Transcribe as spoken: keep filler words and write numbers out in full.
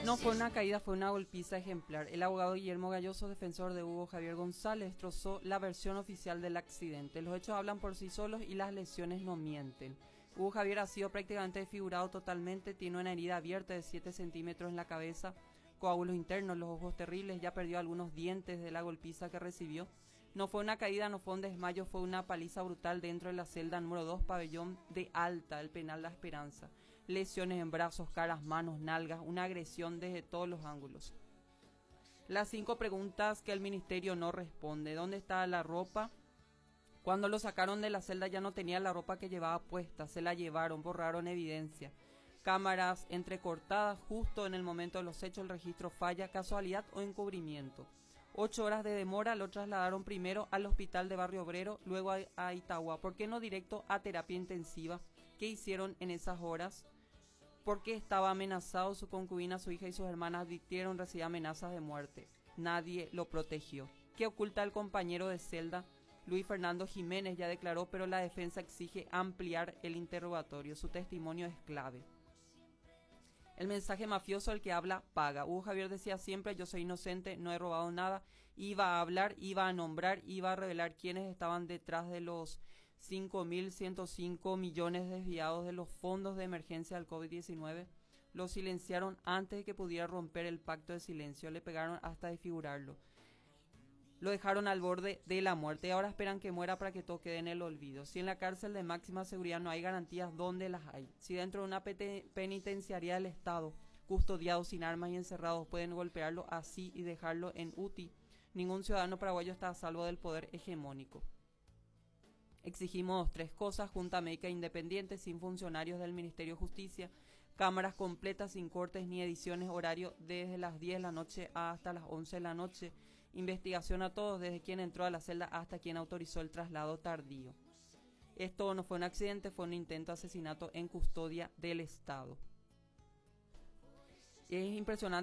No fue una caída, fue una golpiza ejemplar. El abogado Guillermo Galloso, defensor de Hugo Javier González, destrozó la versión oficial del accidente. Los hechos hablan por sí solos y las lesiones no mienten. Hugo Javier ha sido prácticamente desfigurado totalmente, tiene una herida abierta de siete centímetros en la cabeza, coágulos internos, los ojos terribles, ya perdió algunos dientes de la golpiza que recibió. No fue una caída, no fue un desmayo, fue una paliza brutal dentro de la celda número dos, pabellón de Alta, el penal La Esperanza. Lesiones en brazos, caras, manos, nalgas, una agresión desde todos los ángulos. Las cinco preguntas que el ministerio no responde. ¿Dónde está la ropa? Cuando lo sacaron de la celda ya no tenía la ropa que llevaba puesta, se la llevaron, borraron evidencia. Cámaras entrecortadas justo en el momento de los hechos, el registro falla, casualidad o encubrimiento. Ocho horas de demora, lo trasladaron primero al hospital de Barrio Obrero, luego a, a Itagua. ¿Por qué no directo a terapia intensiva? ¿Qué hicieron en esas horas? Porque estaba amenazado, su concubina, su hija y sus hermanas advirtieron recibir amenazas de muerte. Nadie lo protegió. ¿Qué oculta el compañero de celda? Luis Fernando Jiménez ya declaró, pero la defensa exige ampliar el interrogatorio. Su testimonio es clave. El mensaje mafioso, el que habla, paga. Hugo Javier decía siempre, yo soy inocente, no he robado nada. Iba a hablar, iba a nombrar, iba a revelar quiénes estaban detrás de los cinco mil ciento cinco millones desviados de los fondos de emergencia del COVID diecinueve. Lo silenciaron antes de que pudiera romper el pacto de silencio. Le pegaron hasta desfigurarlo. Lo dejaron al borde de la muerte y ahora esperan que muera para que todo quede en el olvido. Si en la cárcel de máxima seguridad no hay garantías, ¿dónde las hay? Si dentro de una penitenciaría del Estado, custodiados sin armas y encerrados, pueden golpearlo así y dejarlo en U T I, ningún ciudadano paraguayo está a salvo del poder hegemónico. Exigimos tres cosas: Junta Médica Independiente, sin funcionarios del Ministerio de Justicia, cámaras completas, sin cortes ni ediciones, horario desde las diez de la noche hasta las once de la noche, investigación a todos, desde quien entró a la celda hasta quien autorizó el traslado tardío. Esto no fue un accidente, fue un intento de asesinato en custodia del Estado. Es impresionante